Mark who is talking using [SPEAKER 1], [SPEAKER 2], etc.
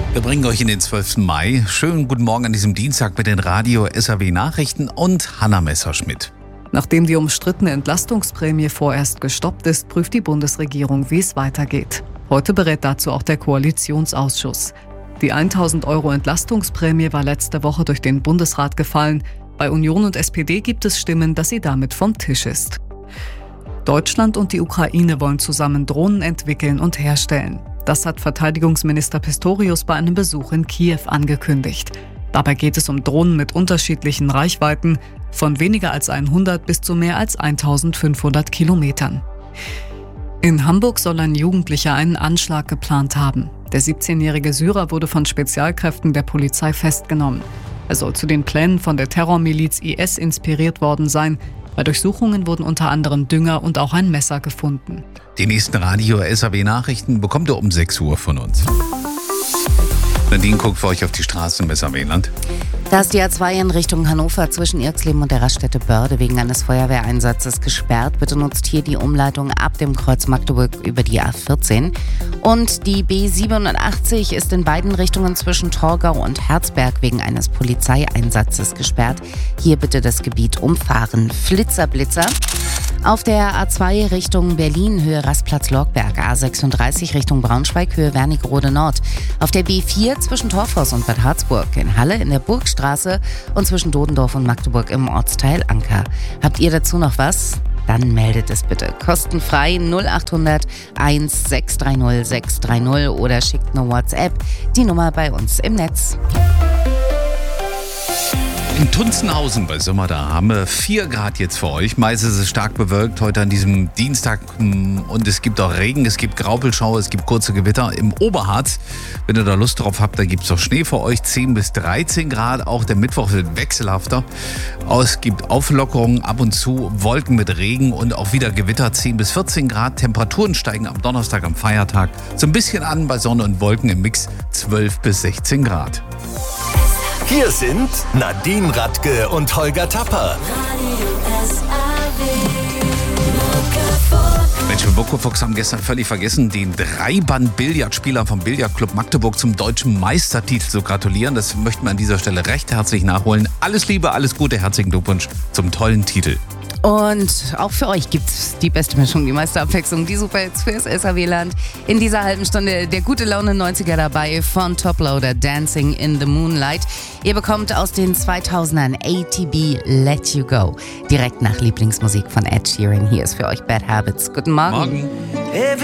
[SPEAKER 1] Wir bringen euch in den 12. Mai. Schönen guten Morgen an diesem Dienstag mit den Radio SAW Nachrichten und Hanna Messerschmidt.
[SPEAKER 2] Nachdem die umstrittene Entlastungsprämie vorerst gestoppt ist, prüft die Bundesregierung, wie es weitergeht. Heute berät dazu auch der Koalitionsausschuss. Die 1.000 € Entlastungsprämie war letzte Woche durch den Bundesrat gefallen. Bei Union und SPD gibt es Stimmen, dass sie damit vom Tisch ist. Deutschland und die Ukraine wollen zusammen Drohnen entwickeln und herstellen. Das hat Verteidigungsminister Pistorius bei einem Besuch in Kiew angekündigt. Dabei geht es um Drohnen mit unterschiedlichen Reichweiten, von weniger als 100 bis zu mehr als 1.500 Kilometern. In Hamburg soll ein Jugendlicher einen Anschlag geplant haben. Der 17-jährige Syrer wurde von Spezialkräften der Polizei festgenommen. Er soll zu den Plänen von der Terrormiliz IS inspiriert worden sein. Bei Durchsuchungen wurden unter anderem Dünger und auch ein Messer gefunden.
[SPEAKER 1] Die nächsten Radio SAW Nachrichten bekommt ihr um 6 Uhr von uns. Nadine guckt für euch auf die Straßen im SAW-Land.
[SPEAKER 3] Da ist die A2 in Richtung Hannover zwischen Irxleben und der Raststätte Börde wegen eines Feuerwehreinsatzes gesperrt. Bitte nutzt hier die Umleitung ab dem Kreuz Magdeburg über die A14. Und die B87 ist in beiden Richtungen zwischen Torgau und Herzberg wegen eines Polizeieinsatzes gesperrt. Hier bitte das Gebiet umfahren. Blitzer. Auf der A2 Richtung Berlin, Höhe Rastplatz Lorgberg, A36 Richtung Braunschweig, Höhe Wernigerode Nord. Auf der B4 zwischen Torfhaus und Bad Harzburg, in Halle in der Burgstraße und zwischen Dodendorf und Magdeburg im Ortsteil Anker. Habt ihr dazu noch was? Dann meldet es bitte kostenfrei 0800 1630 630 oder schickt eine WhatsApp. Die Nummer bei uns im Netz.
[SPEAKER 1] In Tunzenhausen bei Sommer, da haben wir 4 Grad jetzt für euch. Meist ist es stark bewölkt heute an diesem Dienstag und es gibt auch Regen, es gibt Graupelschauer, es gibt kurze Gewitter im Oberharz. Wenn ihr da Lust drauf habt, da gibt es auch Schnee für euch, 10 bis 13 Grad. Auch der Mittwoch wird wechselhafter. Es gibt Auflockerungen, ab und zu Wolken mit Regen und auch wieder Gewitter, 10 bis 14 Grad. Temperaturen steigen am Donnerstag, am Feiertag so ein bisschen an, bei Sonne und Wolken im Mix 12 bis 16 Grad.
[SPEAKER 4] Hier sind Nadine Radke und Holger Tapper.
[SPEAKER 1] Mensch, wir Bokofox haben gestern völlig vergessen, den Dreiband-Billardspieler vom Billardclub Magdeburg zum deutschen Meistertitel zu gratulieren. Das möchten wir an dieser Stelle recht herzlich nachholen. Alles Liebe, alles Gute, herzlichen Glückwunsch zum tollen Titel.
[SPEAKER 3] Und auch für euch gibt's die beste Mischung, die meiste Abwechslung, die Superhits fürs SAW-Land. In dieser halben Stunde der gute Laune 90er dabei von Toploader Dancing in the Moonlight. Ihr bekommt aus den 2000ern ATB Let You Go. Direkt nach Lieblingsmusik von Ed Sheeran. Hier ist für euch Bad Habits. Guten Morgen.
[SPEAKER 1] Morgen.